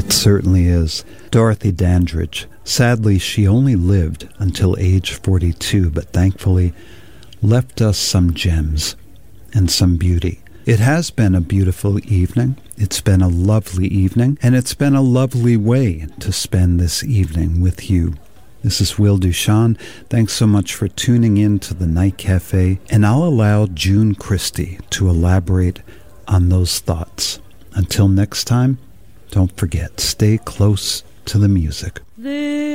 It certainly is. Dorothy Dandridge. Sadly, she only lived until age 42, but thankfully left us some gems and some beauty. It has been a beautiful evening. It's been a lovely evening, and it's been a lovely way to spend this evening with you. This is Will Duchan. Thanks so much for tuning in to the Night Cafe, and I'll allow June Christie to elaborate on those thoughts. Until next time, don't forget, stay close to the music.